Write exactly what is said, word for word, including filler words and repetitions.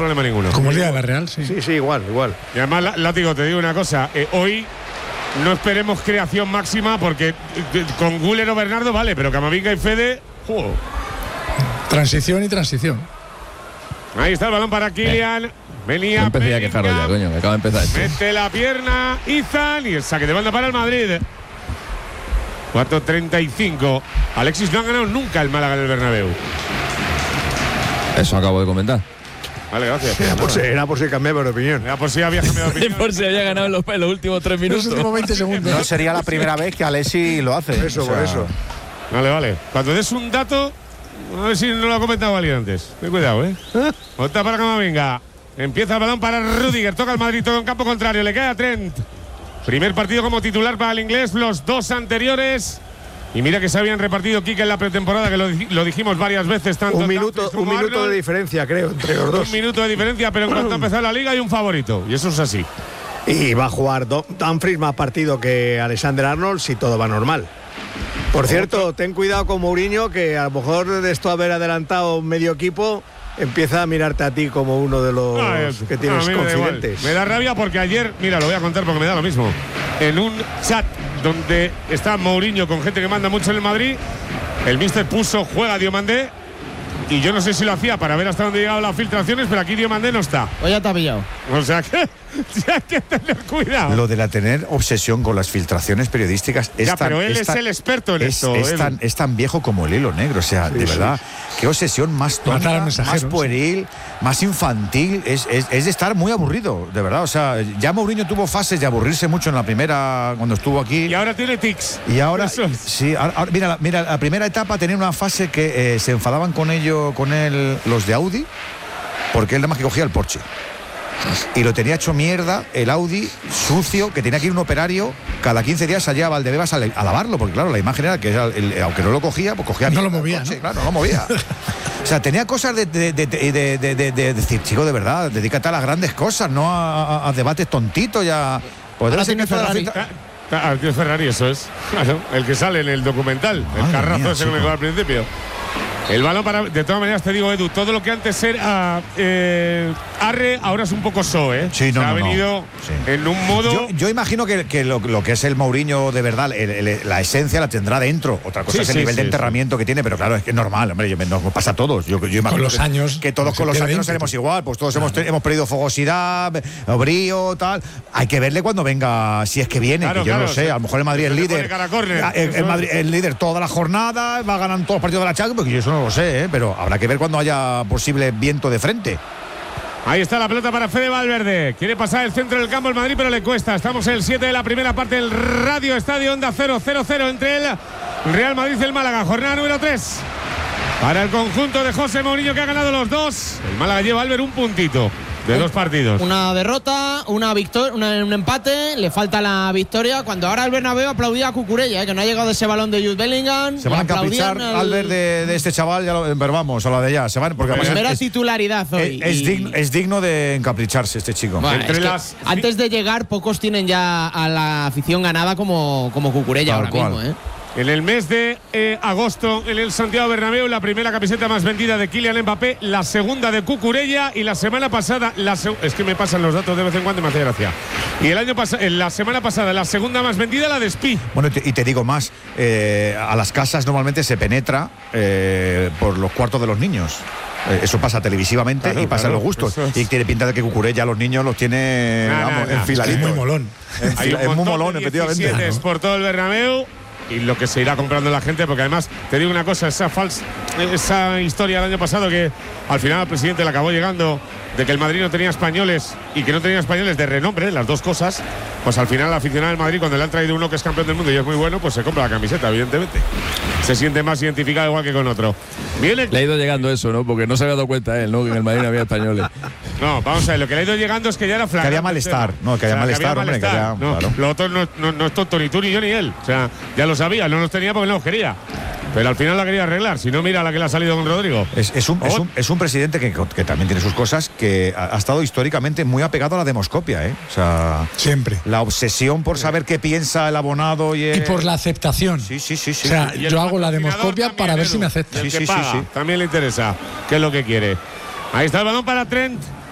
problema ninguno. Como el día de la Real, sí. Sí, sí, igual, igual. Y además, Látigo, te digo una cosa. Eh, hoy no esperemos creación máxima porque eh, con Güler o Bernardo vale, pero Camavinga y Fede… ¡juego! Transición y transición. Ahí está el balón para Kylian. Venía. Yo empecé a quejarlo ya, coño, que acaba de empezar esto. Mete la pierna, Izan y el saque de banda para el Madrid. cuatro treinta y cinco. Alexis no ha ganado nunca el Málaga en el Bernabéu. Eso acabo de comentar. Vale, gracias. Era por si, era por si cambiaba de opinión. Era por si había cambiado de opinión. Por si había ganado en los, en los últimos tres minutos. Los últimos veinte segundos. No sería la primera vez que Alexis lo hace. Eso, o sea, por eso. Vale, vale. Cuando des un dato, a ver si no lo ha comentado alguien antes. Ten cuidado, ¿eh? Otra para Camavinga. Empieza el balón para Rüdiger. Toca el Madrid, todo en campo contrario. Le cae a Trent. Primer partido como titular para el inglés. Los dos anteriores. Y mira que se habían repartido Kike en la pretemporada, que lo, lo dijimos varias veces. Tanto Un minuto, Dumfries como un minuto Arnold. de diferencia, creo, entre los dos. Un minuto de diferencia, pero en cuanto a empezar la liga hay un favorito. Y eso es así. Y va a jugar Dumfries más partido que Alexander Arnold si todo va normal. Por cierto, ten cuidado con Mourinho, que a lo mejor de esto haber adelantado medio equipo empieza a mirarte a ti como uno de los Ah, eh, que tienes a mí me da igual. confidentes. Me da rabia porque ayer, mira, lo voy a contar porque me da lo mismo. En un chat donde está Mourinho con gente que manda mucho en el Madrid, el míster puso juega Diomandé y yo no sé si lo hacía para ver hasta dónde llegaban las filtraciones, pero aquí Diomandé no está. O ya te ha pillado. O sea que hay que tener cuidado. Lo de la tener obsesión con las filtraciones periodísticas es Ya, tan, pero él es tan- el experto en es, esto, Es él. tan, es tan viejo como el hilo negro. O sea, de verdad, qué obsesión más Matar tonta, al más mensajero, pueril, más infantil. Es, es, es de estar muy aburrido, de verdad. O sea, ya Mourinho tuvo fases de aburrirse mucho en la primera, cuando estuvo aquí. Y ahora tiene tics. Y ahora, Eso es. sí, ahora- ahora- mira, la- mira, la primera etapa tenía una fase que eh, se enfadaban con ello, con él, los de Audi, porque él nada más que cogía el Porsche. Y lo tenía hecho mierda, el Audi, sucio, que tenía que ir un operario cada quince días allá a Valdebebas a, le- a lavarlo, porque claro, la imagen era que era el- el- aunque no lo cogía, pues cogía No mierda lo el movía, coche, ¿no? claro, no lo movía. O sea, tenía cosas de, de, de, de- de- de- de- de decir, chico, de verdad, dedícate a las grandes cosas, no a, a- a debates tontitos, ya. Pues Ahora debe ser tiene que toda la Ferrari. filtra- Ah, ah, tío Ferrari, eso es. Claro, el que sale en el documental. El Madre carrazo mía, ese que me chico. quedó al principio. El balón para. De todas maneras, te digo, Edu, todo lo que antes era eh, Arre, ahora es un poco so, ¿eh? Sí, no, Se ha no, no. venido Sí. en un modo. Yo, yo imagino que, que lo, lo que es el Mourinho de verdad, el- el- la esencia la tendrá dentro. Otra cosa Sí, es el sí, nivel sí, de enterramiento que tiene, pero claro, es que es normal, hombre, yo- nos pasa a todos. Yo, yo imagino los que, años, que todos se con los pierde años no ímpetu. seremos igual, pues todos hemos, te- hemos perdido fogosidad, brío, tal. Hay que verle cuando venga, si es que viene, Claro, que yo claro, no sé, se- a lo mejor el Madrid es se le líder. pone cara a córner, Ah, el, eso el es. Madrid es líder toda la jornada, va ganando todos los partidos de la Champions, porque yo eso no lo sé, ¿eh? Pero habrá que ver cuando haya posible viento de frente. Ahí está la pelota para Fede Valverde. Quiere pasar el centro del campo el Madrid, pero le cuesta. Estamos en el siete de la primera parte del Radio Estadio Onda cero cero cero entre el Real Madrid y el Málaga. Jornada número tres. Para el conjunto de José Mourinho, que ha ganado los dos. El Málaga lleva, Albert, un puntito de dos partidos. Una derrota, una victoria, un empate, le falta la victoria. Cuando ahora el Bernabéu aplaudía a Cucurella, ¿eh? Que no ha llegado ese balón de Jude Bellingham. Se van a le aplaudían encaprichar al- al ver de, de este chaval, ya lo, pero vamos, a la de ya. Se van, porque además Primera es, titularidad es, hoy. es y- digno, es digno de encapricharse este chico. Bueno, Entre es que las- antes de llegar, pocos tienen ya a la afición ganada como, como Cucurella Tal ahora cual. mismo, ¿eh? En el mes de eh, agosto, en el Santiago Bernabéu, la primera camiseta más vendida de Kylian Mbappé, la segunda de Cucurella y la semana pasada, la seg- es que me pasan los datos de vez en cuando y me hace gracia. Y el año pasado, la semana pasada, la segunda más vendida, la de Spi. Bueno, y te, y te digo más, eh, a las casas normalmente se penetra eh, por los cuartos de los niños. Eh, Eso pasa televisivamente Claro, y pasa claro, en los gustos. eso es. Y tiene pinta de que Cucurella a los niños los tiene Nah, vamos, nah, nah. enfiladitos. Es muy molón. En Hay fila- un es muy montón molón, de efectivamente. diecisiete Claro. por todo el Bernabéu. Y lo que se irá comprando la gente, porque además, te digo una cosa, esa falsa, esa historia del año pasado que al final al presidente le acabó llegando de que el Madrid no tenía españoles y que no tenía españoles de renombre, las dos cosas, pues al final el aficionado del Madrid, cuando le han traído uno que es campeón del mundo y es muy bueno, pues se compra la camiseta, evidentemente. Se siente más identificado igual que con otro. Viene… Le ha ido llegando eso, ¿no? Porque no se había dado cuenta él, ¿no? Que en el Madrid no había españoles. No, vamos a ver, lo que le ha ido llegando es que ya era flagrante. había malestar, no, que había malestar, hombre, que había- No, claro. lo otro no, no, no es tonto ni tú ni yo ni él. O sea, ya lo sabía, no los tenía porque no los quería. Pero al final la quería arreglar. Si no, mira la que le ha salido con Rodrigo. Es, es un, es, un, es un presidente que, que también tiene sus cosas, que ha, ha estado históricamente muy apegado a la demoscopia, ¿eh? O sea, Siempre. la obsesión por saber qué piensa el abonado y, Y el- por la aceptación. Sí, sí, sí, sí. O sea, Y el yo hago la patrocinador demoscopia también, para ver Edu. si me acepta. Y el Sí, que sí, sí, paga, sí. también le interesa qué es lo que quiere. Ahí está el balón para Trent.